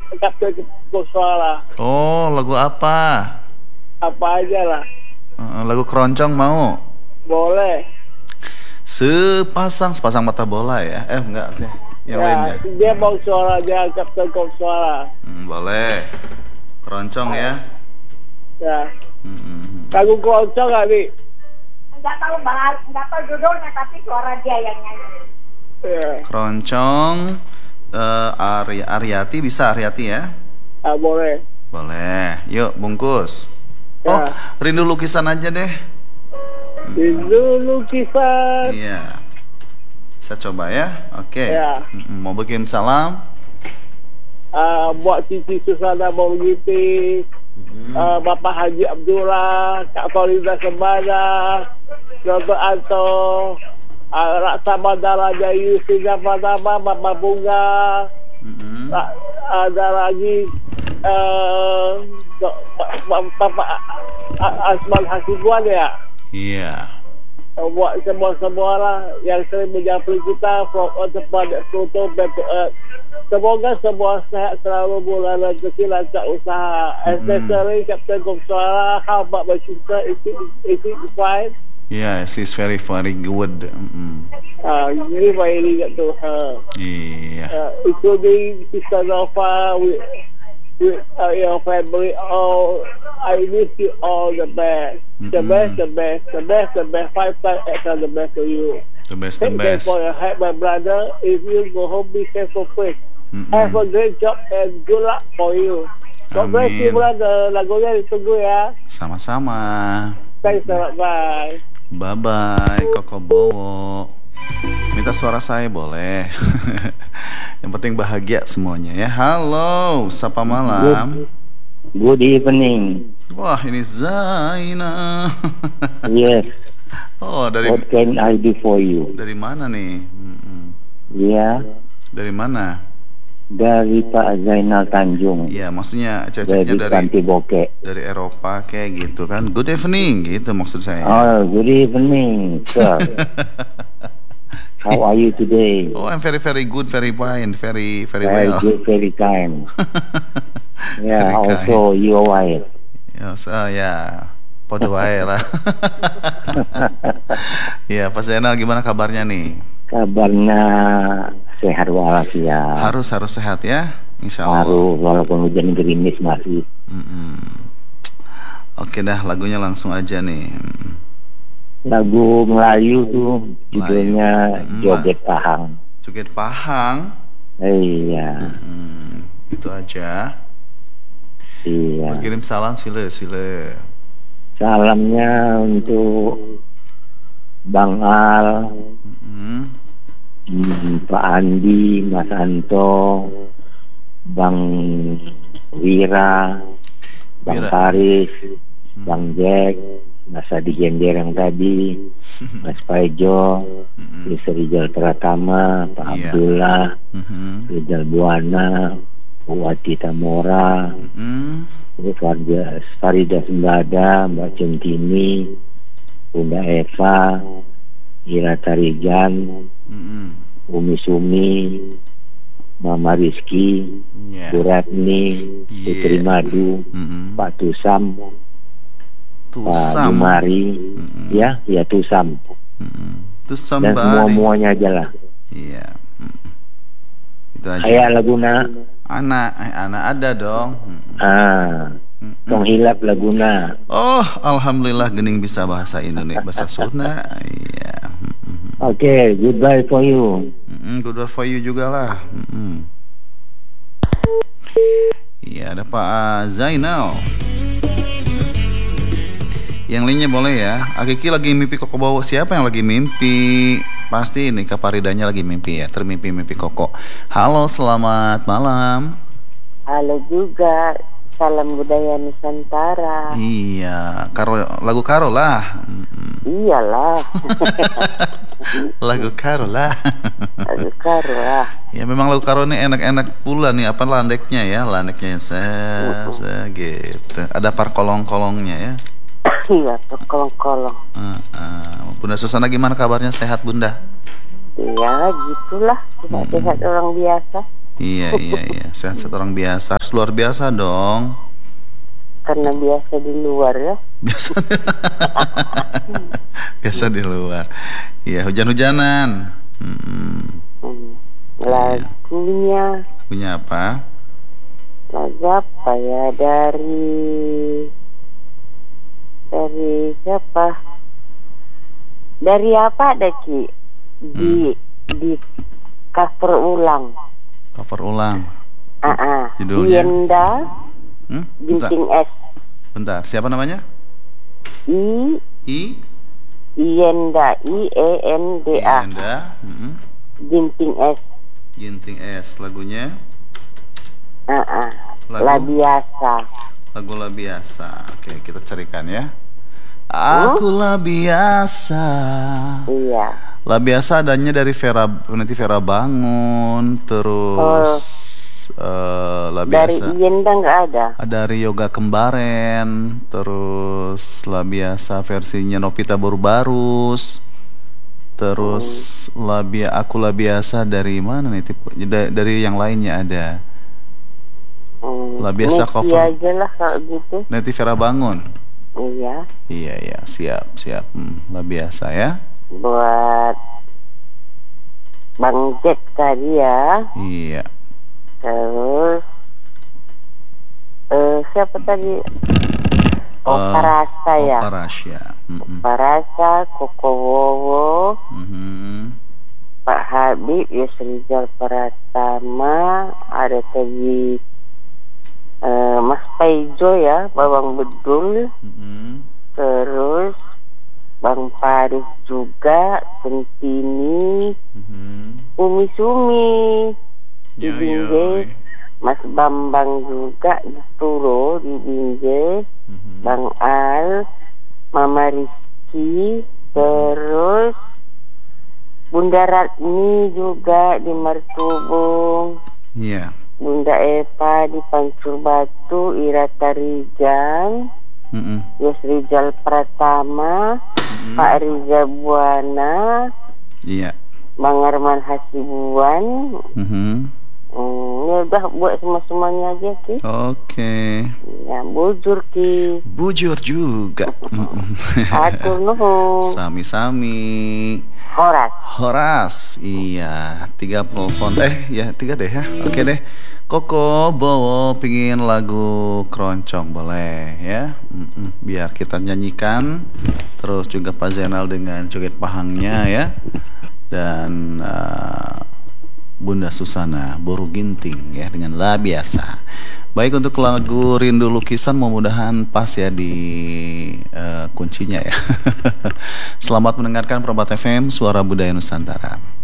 Kapten Koswara. Oh, lagu apa? Apa aja lah. Lagu keroncong mau? Boleh. Sepasang mata bola ya? Enggak, yang lainnya. Dia mau suara dia Kapten Koswara. Boleh. Keroncong ya? Ya. Lagu keroncong nggak nih? Nggak tahu judulnya, tapi suara dia yang nyanyi. Ya. Keroncong. Aryati bisa Aryati ya? Boleh. Boleh. Yuk bungkus. Ya. Oh, rindu lukisan aja deh. Rindu lukisan. Iya. Saya coba ya. Oke. Ya. Mau bikin salam? Buat Cici Susana Mauliti, Bapak Haji Abdullah, Kak Farida Sembada, Dr. Anto, Raksa Bandara Jayu, Sina Fatama, Bapak Bunga, ada lagi Bapak Asman Hasibuan ya. Iya. Buat semua lah yang sering menjapri kita from the planet Pluto back to Earth. Semoga semua sehat selalu, bulan rezeki, lancar usaha. Especially Kapten Koswara, how about my sister? Is it fine? Yes, it's very very good. Really very good to her. Iya. Including Sister Nova with your family. Oh, I wish you all the best. The best. 5 times extra the best to you. The best. Take care for your help, my brother. If you go home, be careful, please. Have a great job and good luck for you. God bless you, brother. Lagunya ditunggu ya. Sama-sama. Thanks a lot, bye. Bye-bye, Koko Bowo. Minta suara saya boleh. Yang penting bahagia semuanya ya. Halo, sapa malam. Good evening. Wah, ini Zaina. Yes. Oh, dari What can I do for you? Dari mana nih? Ya, Dari mana? dari Pak Zainal Tanjung. Ya, maksudnya Dari ceceknya Panti Bokek. dari Eropa kayak gitu kan. Good evening gitu maksud saya. Oh, good evening, sir. How are you today? Oh, I'm very very good, very fine, very Very well. good, very kind. Very Yeah, kind. also your wife. Yes, ya. Podo wae lah. Ya, Pak Zainal gimana kabarnya nih? Kabarnya sehat walafiat. Harus sehat ya, insya Allah. Harus, walaupun hujan gerimis masih. Oke dah, lagunya langsung aja nih. Lagu Melayu tuh judulnya Joget Pahang. Joget Pahang. Iya. Itu aja. Iya. Kirim salam sile. Salamnya untuk Bang Al, Pak Andi, Mas Anto, Bang Wira, Bang Faris, Bang Jack, Mas Adi Gender yang tadi, Mas Paijo, Mr. Rizal Pratama, Pak Abdullah, Rizal Buana, Wati Tamora, Farida Sembada, Mbak Centini, Bunda Eva, Ira Tarigan, Umi Sumi, Mama Rizky, Bu Ratni, Putri Madu, Pak Tusam, Pak Jumari, ya Tusam, dan semua-muanya aja lah. Iya. Itu aja. Kayak laguna. Anak ada dong. Tong hilap laguna. Oh, alhamdulillah gening bisa bahasa Indonesia, bahasa Sunda. Iya. Oke, goodbye for you. Goodbye for you juga lah. Iya, ada Pak Zainal. Yang lainnya boleh ya. Akiki lagi mimpi Koko bawa. Siapa yang lagi mimpi? Pasti ini Kak Faridanya lagi mimpi ya. Termimpi-mimpi Koko. Halo, selamat malam. Halo juga. Salam budaya Nusantara. Iya, lagu Karo lah. Iyalah. Lagu Karo lah. Lagu Karo lah. Ya memang lagu Karo ini enak-enak pula nih. Apa landeknya ya? Landeknya gitu. Ada kolong-kolongnya ya. Iya, kolong-kolong. Bunda Susana gimana kabarnya? Sehat Bunda? Iya, gitulah. Sehat-sehat orang biasa. Iya, iya, iya. Sehat-sehat orang biasa. Harus luar biasa dong. Karena biasa di luar ya. Biasa. Biasa di luar. Iya, hujan-hujanan. Lagunya Lagunya apa? lagu apa ya, dari siapa? Dari apa ada Ki? Di cover ulang. Cover ulang. Judulnya? Yenda Bentar. Ginting S. Bentar, siapa namanya? I Yenda. Yenda IENDA Ginting S. Ginting S. Lagunya? Lagu? La biasa. Lagu La Biasa. Oke, kita carikan ya. Akulah biasa. Iya. La Biasa adanya dari nanti Vera Bangun, terus La Biasa. Dari Yenda nggak ada. Dari Yoga Kembaren, terus La Biasa versinya Novita Barbarus. Terus Aku La Biasa dari mana nih? Dari yang lainnya ada. La Biasa Neti cover aja lah kalau gitu. Neti Vera Bangun. Iya. Iya, iya, siap. La Biasa ya. Buat Bang Jack tadi ya. Iya. Terus siapa tadi? Parasa ya. Parasya. Parasa, Koko Wowo, Pak Habib, Yusrijal Pratama, ada tadi Mas Paijo ya, Babang Bedul, terus Bang Paris juga, Centini, Umi Sumi, di Binjai, Mas Bambang juga di Turo di Binjai, Bang Al, Mama Rizky, terus Bunda Ratni juga di Martubung, Iya. Bunda Eva di Pancur Batu, Ira Tarijang, Yusrijal Pratama, Pak Riza Buana, Iya. Bang Arman Hasibuan. Ya udah buat semuanya aja Ki. Oke. Ya bujur Ki. Bujur juga. Atur nuhun. Sami-sami. Horas. Iya, 3 telepon. Ya 3 deh ya. Oke deh. Koko Bowo pingin lagu keroncong boleh ya. Biar kita nyanyikan. Terus juga Pak Zainal dengan joget pahangnya ya. Dan Bunda Susana Boru Ginting ya dengan La Biasa. Baik, untuk lagu Rindu Lukisan mudah-mudahan pas ya di kuncinya ya. Selamat mendengarkan Perbat FM, Suara Budaya Nusantara.